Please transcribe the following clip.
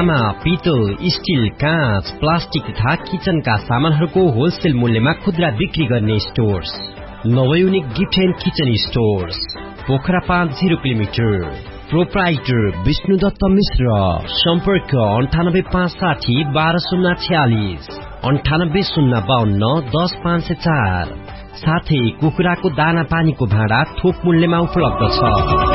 तामा, पितल, स्टील, काँच, प्लास्टिक तथा किचनका सामानहरूको होलसेल मूल्यमा खुद्रा बिक्री गर्ने stores नवयुनिक gift and kitchen stores, Pokhara 5 0 kilometre. Proprietor Vishnudutt मिश्र। सम्पर्क 98560 12046 98052 10504। साथै कुखुराको दाना पानीको भाँडा थोक मूल्यमा उपलब्ध छ।